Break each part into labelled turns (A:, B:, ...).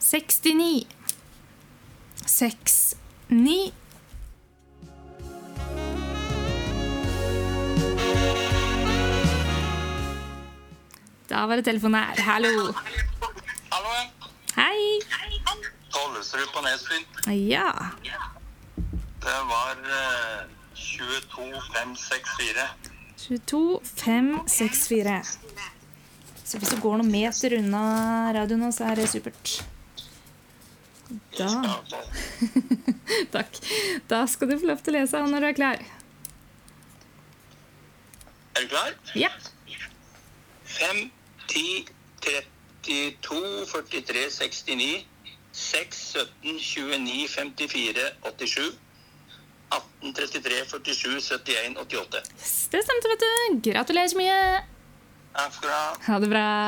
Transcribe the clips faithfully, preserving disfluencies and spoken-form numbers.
A: sekstini. seks ni. Da var det telefonen her. Hallo.
B: Hallo.
A: Hei.
B: Tollesrud på Nesbyen.
A: Ja.
B: Det var uh, tjueto fem seks fire.
A: tjueto fem seks fire. Så hvis du går noen meter unna radioen nå, så er det supert. Da. Takk. Da skal du få lov til å lese når du er klar.
B: Er du klar?
A: Ja.
B: fem, ti, trettito, førtitre, sekstini, seks, sytten, tjueni, femtifire, åttisju, atten, trettitre, førtisju, syttien, åttiåtte.
A: Yes, det stemte, vet du. Gratulerer så mye.
B: Takk skal du ha.
A: Ha det bra.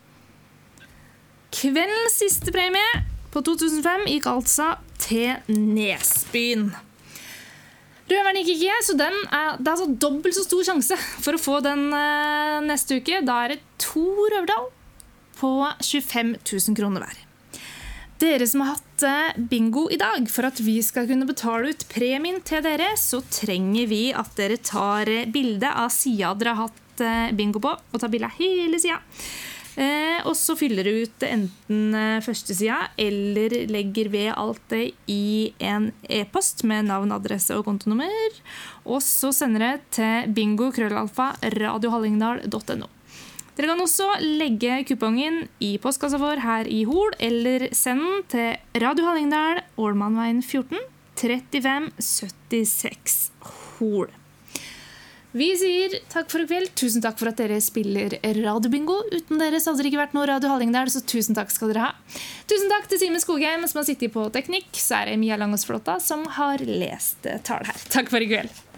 A: Kveldens siste premie på to tusen fem gikk altså til Nesbyen. Røveren gikk ikke, så den er, det er altså dobbelt så stor sjanse for å få den eh, neste uke. Da er det to Røverdal på tjuefem tusen kroner hver. Dere som har hatt eh, bingo i dag, for at vi skal kunne betale ut premien til dere, så trenger vi at dere tar bilde av sida dere har hatt eh, bingo på, og tar bilde av hele sida. Eh, og så fyller du ut enten eh, første sida eller legger ved alt det i en e-post med navn, adresse og kontonummer, og så sender det til bingo krøllalfa radiohallingdal punktum no. Dere kan også legge kupongen i postkassa vår her i Hol, eller sende den til Radio Hallingdal, Ålmannveien fjorten, trettifem syttiseks Hol. Vi sier takk for i kveld. Tusen takk for at dere spiller radiobingo. Uten dere så hadde det ikke vært noe Radio Hallingdal, så tusen takk skal dere ha. Tusen takk til Simen Skogheim som har sittet på teknikk. Så er det Mia Langås Flotta som har lest tale her. Takk for i kveld.